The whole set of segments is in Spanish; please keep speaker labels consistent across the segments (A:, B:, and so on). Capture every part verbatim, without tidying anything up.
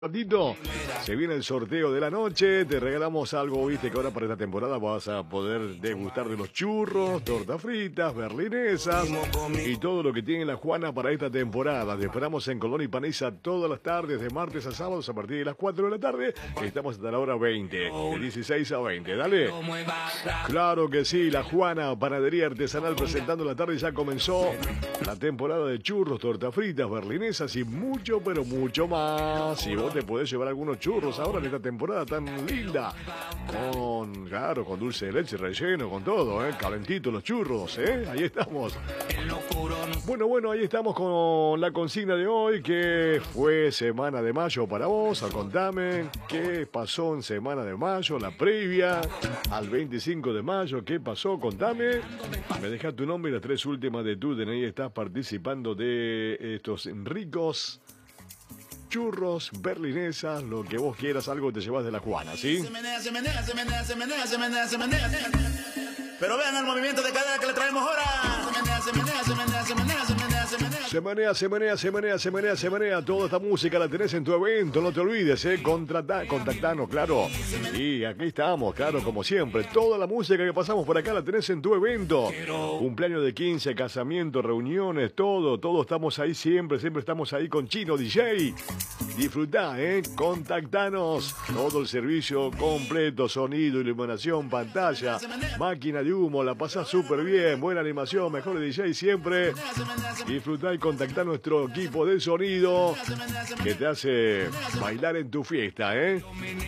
A: Ratito, se viene el sorteo de la noche, te regalamos algo, viste que ahora para esta temporada vas a poder degustar de los churros, tortas fritas, berlinesas y todo lo que tiene la Juana para esta temporada. Te esperamos en Colón y Paneza todas las tardes, de martes a sábados a partir de las cuatro de la tarde. Estamos hasta la hora veinte, de dieciséis a veinte, dale. Claro que sí, la Juana, panadería artesanal presentando la tarde, ya comenzó la temporada de churros, tortas fritas, berlinesas y mucho, pero mucho más. Y vos te podés llevar algunos churros ahora en esta temporada tan linda. Con, claro, con dulce de leche relleno, con todo, ¿eh? Calentitos los churros, ¿eh? Ahí estamos. Bueno, bueno, ahí estamos con la consigna de hoy, que fue semana de mayo para vos. Contame qué pasó en semana de mayo, la previa al veinticinco de mayo. ¿Qué pasó? Contame. Me deja tu nombre y las tres últimas de tu D N I. Estás participando de estos ricos churros, berlinesas, lo que vos quieras, algo te llevas de la Juana, ¿sí?
B: Se menea, se menea, se menea, se menea, se menea, se menea. Pero vean el movimiento de cadera que le traemos ahora. Se menea, se menea, se menea, se menea, se menea, se menea.
A: Se menea, se menea, se menea, se menea, se menea. Toda esta música la tenés en tu evento, no te olvides, ¿eh? Contrata, contactanos, claro. Y aquí estamos, claro, como siempre. Toda la música que pasamos por acá la tenés en tu evento. Cumpleaños de quince, casamiento, reuniones, todo, todo estamos ahí siempre, siempre estamos ahí con Chino D J. Disfrutá, ¿eh? Contactanos. Todo el servicio completo, sonido, iluminación, pantalla, máquina de humo, la pasás súper bien, buena animación, mejor D J siempre. Disfrutá y contactá a nuestro equipo de sonido que te hace bailar en tu fiesta, ¿eh?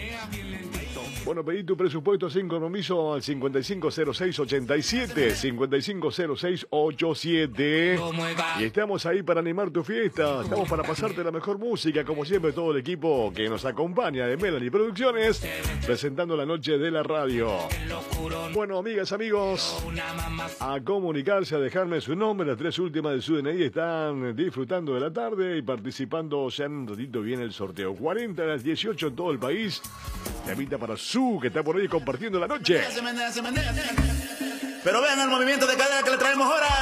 A: Bueno, pedí tu presupuesto sin compromiso al cincuenta y cinco cero seis ochenta y siete, cincuenta y cinco cero seis ochenta y siete. Y estamos ahí para animar tu fiesta, estamos para pasarte la mejor música, como siempre todo el equipo que nos acompaña de Melanie Producciones, presentando la noche de la radio. Bueno, amigas, amigos, a comunicarse, a dejarme su nombre, las tres últimas de su D N I están disfrutando de la tarde y participando, ya en un ratito viene el sorteo. cuarenta a las dieciocho en todo el país. Te invita para Su, que está por ahí compartiendo la noche.
B: Se menea, se menea, se menea. Pero vean el movimiento de cadera que le traemos ahora.